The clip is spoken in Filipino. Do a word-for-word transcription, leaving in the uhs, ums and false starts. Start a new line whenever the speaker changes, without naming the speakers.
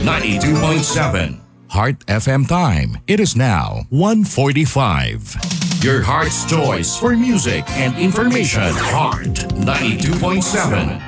ninety-two point seven. Heart F M time. It is now one forty-five. Your heart's choice for music and information. Heart ninety-two point seven.